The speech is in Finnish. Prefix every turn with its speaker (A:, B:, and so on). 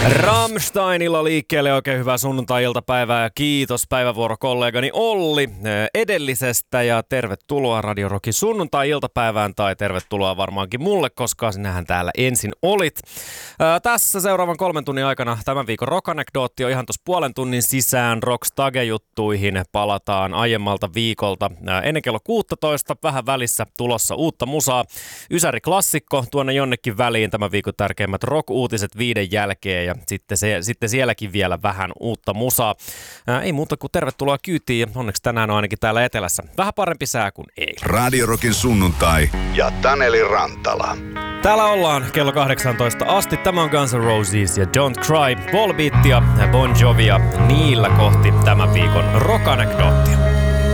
A: Rammsteinilla liikkeelle oikein hyvää sunnuntai-iltapäivää ja kiitos päivävuorokollegani Olli edellisestä ja tervetuloa Radio Rockin sunnuntai-iltapäivään tai tervetuloa varmaankin mulle, koska sinähän täällä ensin olit. Tässä seuraavan 3 tunnin aikana tämän viikon rock-anekdootti on ihan tuossa puolen tunnin sisään. Rockstage-juttuihin palataan aiemmalta viikolta ennen kello 16, vähän välissä tulossa uutta musaa. Ysäri-klassikko tuonne jonnekin väliin tämän viikon tärkeimmät rock-uutiset 5 jälkeen ja sitten sielläkin vielä vähän uutta musaa. Ei muuta kuin tervetuloa kyytiin ja onneksi tänään on ainakin täällä etelässä vähän parempi sää kuin eilen.
B: Radio Rockin sunnuntai ja Taneli Rantala.
A: Täällä ollaan kello 18 asti. Tämä on Guns N' Roses ja Don't Cry, Volbeatia ja Bon Jovia niillä kohti tämän viikon rock-anekdoottia.